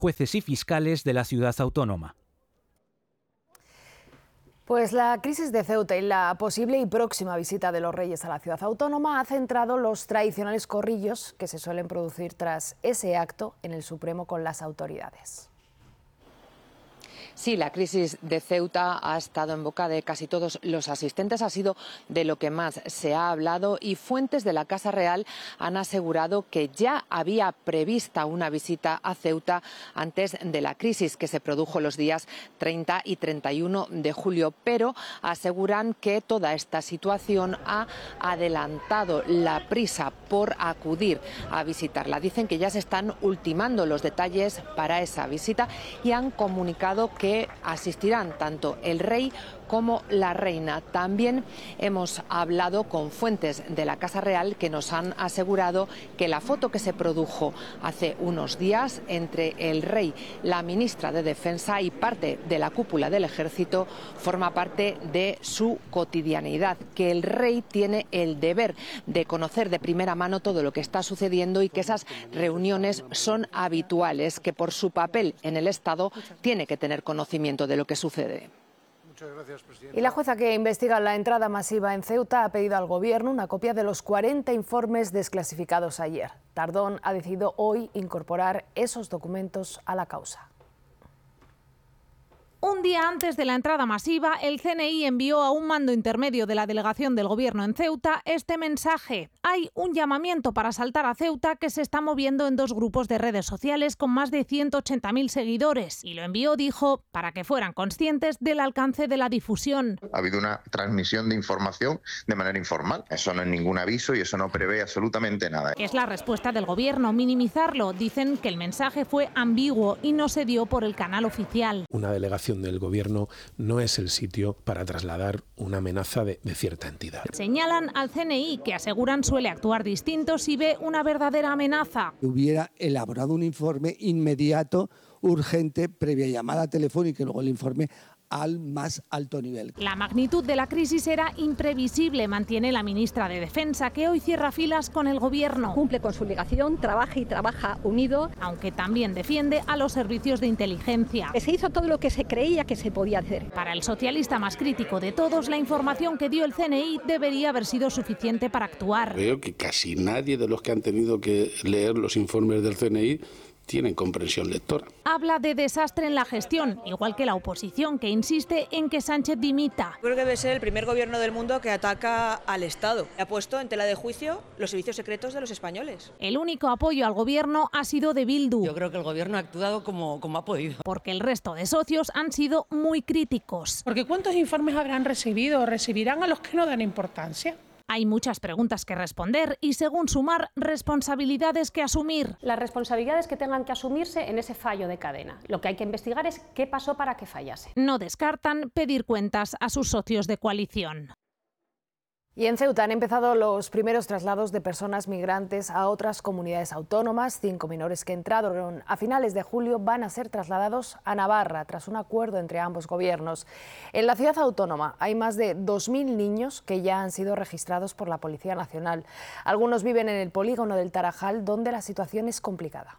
jueces y fiscales de la ciudad autónoma. Pues la crisis de Ceuta y la posible y próxima visita de los Reyes a la ciudad autónoma ha centrado los tradicionales corrillos que se suelen producir tras ese acto en el Supremo con las autoridades. Sí, la crisis de Ceuta ha estado en boca de casi todos los asistentes, ha sido de lo que más se ha hablado y fuentes de la Casa Real han asegurado que ya había prevista una visita a Ceuta antes de la crisis que se produjo los días 30 y 31 de julio, pero aseguran que toda esta situación ha adelantado la prisa por acudir a visitarla. Dicen que ya se están ultimando los detalles para esa visita y han comunicado que asistirán tanto el rey como la reina. También hemos hablado con fuentes de la Casa Real que nos han asegurado que la foto que se produjo hace unos días entre el rey, la ministra de Defensa y parte de la cúpula del ejército forma parte de su cotidianidad, que el rey tiene el deber de conocer de primera mano todo lo que está sucediendo y que esas reuniones son habituales, que por su papel en el Estado tiene que tener conocimiento de lo que sucede. Y la jueza que investiga la entrada masiva en Ceuta ha pedido al Gobierno una copia de los 40 informes desclasificados ayer. Tardón ha decidido hoy incorporar esos documentos a la causa. Un día antes de la entrada masiva, el CNI envió a un mando intermedio de la delegación del Gobierno en Ceuta este mensaje. Hay un llamamiento para asaltar a Ceuta que se está moviendo en dos grupos de redes sociales con más de 180.000 seguidores. Y lo envió, dijo, para que fueran conscientes del alcance de la difusión. Ha habido una transmisión de información de manera informal. Eso no es ningún aviso y eso no prevé absolutamente nada. Es la respuesta del Gobierno, minimizarlo. Dicen que el mensaje fue ambiguo y no se dio por el canal oficial. Una delegación del Gobierno no es el sitio para trasladar una amenaza de cierta entidad. Señalan al CNI, que aseguran suele actuar distinto si ve una verdadera amenaza. Hubiera elaborado un informe inmediato, urgente, previa llamada telefónica y luego el informe al más alto nivel. La magnitud de la crisis era imprevisible, mantiene la ministra de Defensa, que hoy cierra filas con el Gobierno. Cumple con su obligación, trabaja y trabaja unido. Aunque también defiende a los servicios de inteligencia. Se hizo todo lo que se creía que se podía hacer. Para el socialista más crítico de todos, la información que dio el CNI debería haber sido suficiente para actuar. Creo que casi nadie de los que han tenido que leer los informes del CNI tienen comprensión lectora. Habla de desastre en la gestión, igual que la oposición, que insiste en que Sánchez dimita. Creo que debe ser el primer gobierno del mundo que ataca al Estado. Ha puesto en tela de juicio los servicios secretos de los españoles. El único apoyo al gobierno ha sido de Bildu. Yo creo que el gobierno ha actuado como ha podido. Porque el resto de socios han sido muy críticos. Porque ¿cuántos informes habrán recibido o recibirán a los que no dan importancia? Hay muchas preguntas que responder y, según Sumar, responsabilidades que asumir. Las responsabilidades que tengan que asumirse en ese fallo de cadena. Lo que hay que investigar es qué pasó para que fallase. No descartan pedir cuentas a sus socios de coalición. Y en Ceuta han empezado los primeros traslados de personas migrantes a otras comunidades autónomas. 5 menores que entraron a finales de julio van a ser trasladados a Navarra tras un acuerdo entre ambos gobiernos. En la ciudad autónoma hay más de 2.000 niños que ya han sido registrados por la Policía Nacional. Algunos viven en el polígono del Tarajal, donde la situación es complicada.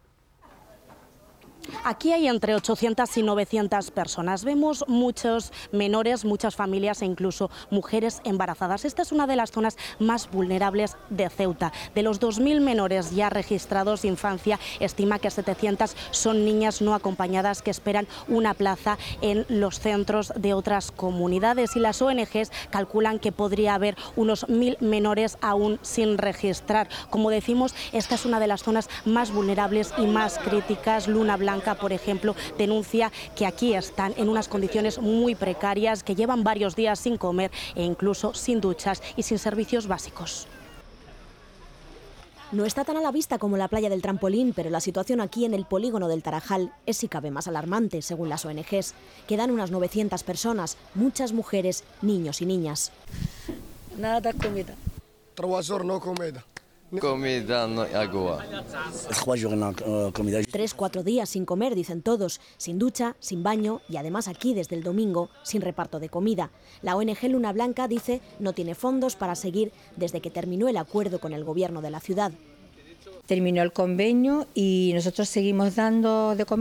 Aquí hay entre 800 y 900 personas. Vemos muchos menores, muchas familias e incluso mujeres embarazadas. Esta es una de las zonas más vulnerables de Ceuta. De los 2.000 menores ya registrados, Infancia estima que 700 son niñas no acompañadas que esperan una plaza en los centros de otras comunidades. Y las ONGs calculan que podría haber unos 1.000 menores aún sin registrar. Como decimos, esta es una de las zonas más vulnerables y más críticas. Luna Blanca, por ejemplo, denuncia que aquí están en unas condiciones muy precarias, que llevan varios días sin comer e incluso sin duchas y sin servicios básicos. No está tan a la vista como la playa del Trampolín, pero la situación aquí en el polígono del Tarajal es si cabe más alarmante, según las ONGs. Quedan unas 900 personas, muchas mujeres, niños y niñas. Nada comida. Trabajador no comida. Comida, no agua. 3-4 días sin comer, dicen todos, sin ducha, sin baño y además aquí desde el domingo sin reparto de comida. La ONG Luna Blanca dice no tiene fondos para seguir desde que terminó el acuerdo con el gobierno de la ciudad. Terminó el convenio y nosotros seguimos dando de comer